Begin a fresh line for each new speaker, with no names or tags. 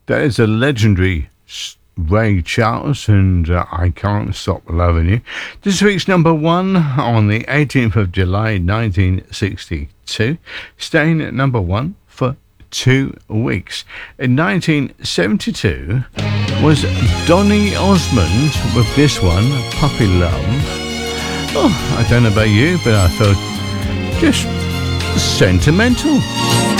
That is a legendary Ray Charles, and I Can't Stop Loving You. This week's number one on the 18th of July 1962, staying at number one for 2 weeks. In 1972 was Donny Osmond with this one, Puppy Love. Oh, I don't know about you, but I felt just sentimental.